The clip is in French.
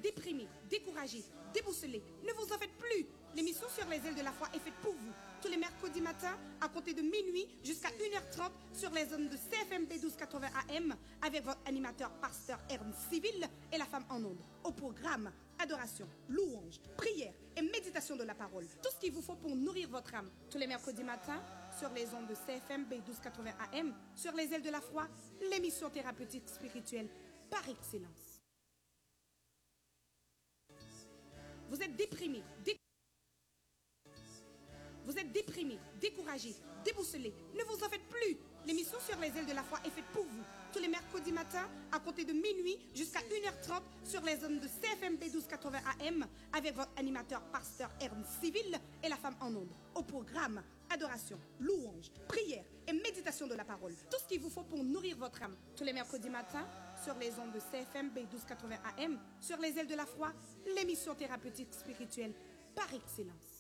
déprimé, découragé, déboussolé, ne vous en faites plus. L'émission Sur les ailes de la foi est faite pour vous. Tous les mercredis matins, à compter de minuit jusqu'à 1h30 sur les zones de CFMB 1280 AM avec votre animateur pasteur Ernst Civil et la femme en ondes. Au programme, adoration, louange, prière et méditation de la parole. Tout ce qu'il vous faut pour nourrir votre âme. Tous les mercredis matins, sur les ondes de CFMB 1280 AM, sur les ailes de la foi, l'émission thérapeutique spirituelle par excellence. Vous êtes déprimé, découragé, déboussolé, ne vous en faites plus. L'émission Sur les ailes de la foi est faite pour vous. Tous les mercredis matins, à compter de minuit jusqu'à 1h30 sur les zones de CFMB 1280 AM avec votre animateur pasteur Ernst Civil et la femme en ondes. Au programme, adoration, louange, prière et méditation de la parole. Tout ce qu'il vous faut pour nourrir votre âme. Tous les mercredis matins, sur les ondes de CFMB 1280 AM, sur les ailes de la foi, l'émission thérapeutique spirituelle par excellence.